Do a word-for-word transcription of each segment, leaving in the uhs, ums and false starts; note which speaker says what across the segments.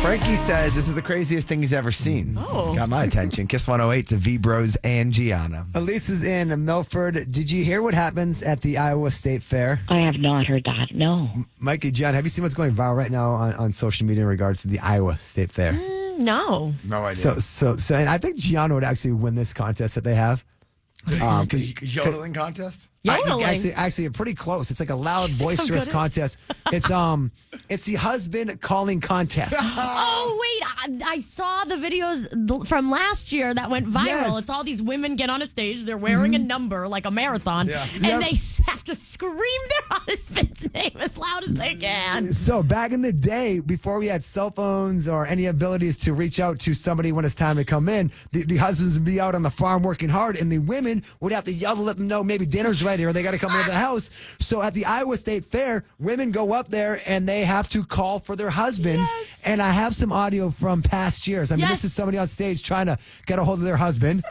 Speaker 1: Frankie says this is the craziest thing he's ever seen.
Speaker 2: Oh.
Speaker 1: Got my attention. Kiss one oh eight to V-Bros and Gianna.
Speaker 3: Elise is in Milford. Did you hear what happens at the Iowa State Fair?
Speaker 4: I have not heard that, no.
Speaker 3: Mikey, John, have you seen what's going viral right now on, on social media in regards to the Iowa State Fair?
Speaker 2: No.
Speaker 1: No idea.
Speaker 3: So, so, so, and I think Gianna would actually win this contest that they have.
Speaker 1: um, yodeling contest?
Speaker 3: I think
Speaker 2: Yodeling?
Speaker 3: actually, actually, pretty close. It's like a loud, boisterous
Speaker 2: good at-
Speaker 3: contest. It's um, it's the husband calling contest.
Speaker 2: Oh, wait. I, I saw the videos from last year that went viral.
Speaker 3: Yes.
Speaker 2: It's all these women get on a stage. They're wearing a number like a marathon.
Speaker 1: Yeah.
Speaker 2: And
Speaker 3: Yep.
Speaker 2: they have to scream their husband's name as loud as they can.
Speaker 3: So back in the day, before we had cell phones or any abilities to reach out to somebody when it's time to come in, the, the husbands would be out on the farm working hard, and the women would have to yell to let them know maybe dinner's ready or they got to come into the house. So at the Iowa State Fair, women go up there and they have to call for their husbands.
Speaker 2: Yes.
Speaker 3: And I have some audio from past years. I mean,
Speaker 2: Yes.
Speaker 3: this is somebody on stage trying to get a hold of their husband.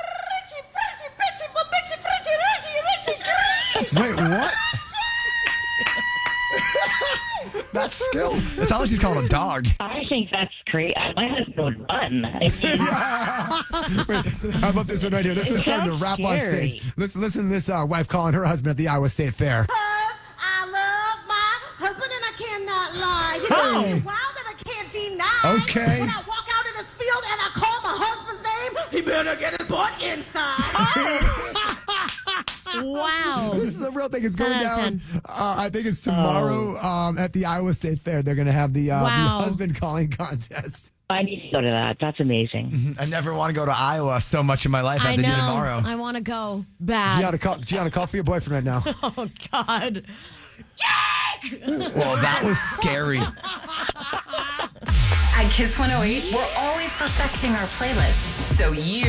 Speaker 1: Wait, what? That's skill. It sounds like she's calling a dog.
Speaker 4: I think that's great. My husband would run. I mean,
Speaker 3: Wait, how about this one right here? This was starting to
Speaker 4: sounds
Speaker 3: rap on
Speaker 4: scary.
Speaker 3: stage. Listen, listen to this uh, wife calling her husband at the Iowa State Fair.
Speaker 5: I love my husband and I cannot lie. You know,
Speaker 3: Hey.
Speaker 5: it's wild that I can't deny.
Speaker 1: Okay.
Speaker 5: When I walk out in this field and I call my husband's name, he better get his butt inside.
Speaker 2: Wow.
Speaker 3: This is a real thing. It's going
Speaker 2: ten out of
Speaker 3: down.
Speaker 2: ten.
Speaker 3: Uh, I think it's tomorrow um, at the Iowa State Fair. They're going to have the, uh,
Speaker 2: Wow.
Speaker 3: the husband calling contest.
Speaker 4: I need to go to that. That's amazing.
Speaker 1: I never want to go to Iowa so much in my life. I
Speaker 2: I
Speaker 1: have to
Speaker 2: know.
Speaker 1: do tomorrow.
Speaker 2: I want to go bad.
Speaker 3: Gianna, call, Gianna, call for your boyfriend right now.
Speaker 2: Oh, God.
Speaker 1: Well, that was scary.
Speaker 6: At Kiss one oh eight, we're always perfecting our playlist so you